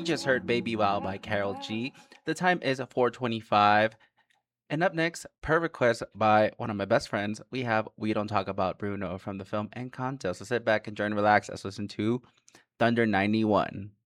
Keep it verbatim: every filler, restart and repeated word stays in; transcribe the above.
just heard Baby Wow by Carol G. The time is four twenty-five. And up next, per request by one of my best friends, we have We Don't Talk About Bruno from the film Encanto. So sit back, enjoy, and relax. Let's listen to Thunder ninety-one.